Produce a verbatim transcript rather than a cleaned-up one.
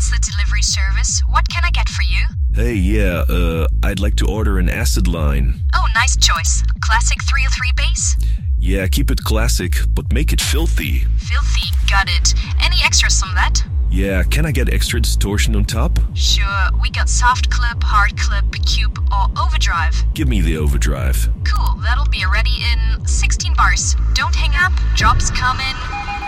the delivery service. What can I get for you? Hey, yeah, uh, I'd like to order an acid line. Oh, nice choice. Classic three oh three base? Yeah, keep it classic, but make it filthy. Filthy, got it. Any extras on that? Yeah, can I get extra distortion on top? Sure, we got soft clip, hard clip, cube, or overdrive. Give me the overdrive. Cool, that'll be ready in sixteen bars. Don't hang up, job's coming.